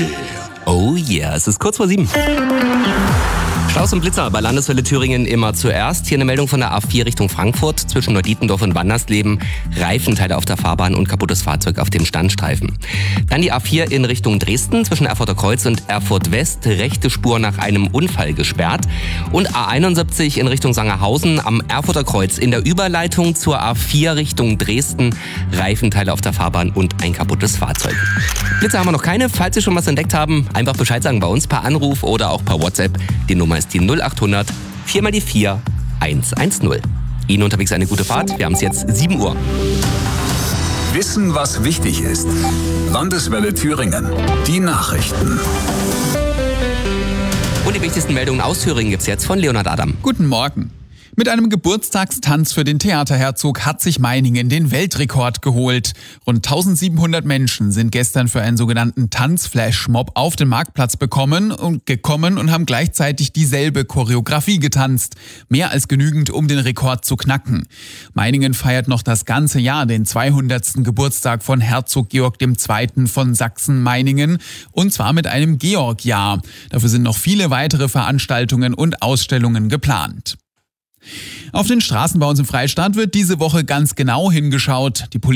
Oh yeah, es ist kurz vor 7. Staus und Blitzer bei Landeswelle Thüringen immer zuerst. Hier eine Meldung von der A4 Richtung Frankfurt zwischen Neudietendorf und Wandersleben. Reifenteile auf der Fahrbahn und kaputtes Fahrzeug auf dem Standstreifen. Dann die A4 in Richtung Dresden zwischen Erfurter Kreuz und Erfurt West. Rechte Spur nach einem Unfall gesperrt. Und A71 in Richtung Sangerhausen am Erfurter Kreuz in der Überleitung zur A4 Richtung Dresden. Reifenteile auf der Fahrbahn und ein kaputtes Fahrzeug. Blitzer haben wir noch keine. Falls Sie schon was entdeckt haben, einfach Bescheid sagen bei uns per Anruf oder auch per WhatsApp. Die Nummer ist die 0800 4 mal die 4 110. Ihnen unterwegs eine gute Fahrt. Wir haben es jetzt 7 Uhr. Wissen, was wichtig ist. Landeswelle Thüringen. Die Nachrichten. Und die wichtigsten Meldungen aus Thüringen gibt's jetzt von Leonhard Adam. Guten Morgen. Mit einem Geburtstagstanz für den Theaterherzog hat sich Meiningen den Weltrekord geholt. Rund 1700 Menschen sind gestern für einen sogenannten Tanzflashmob auf den Marktplatz gekommen und haben gleichzeitig dieselbe Choreografie getanzt. Mehr als genügend, um den Rekord zu knacken. Meiningen feiert noch das ganze Jahr den 200. Geburtstag von Herzog Georg II. Von Sachsen-Meiningen. Und zwar mit einem Georg-Jahr. Dafür sind noch viele weitere Veranstaltungen und Ausstellungen geplant. Auf den Straßen bei uns im Freistaat wird diese Woche ganz genau hingeschaut. Die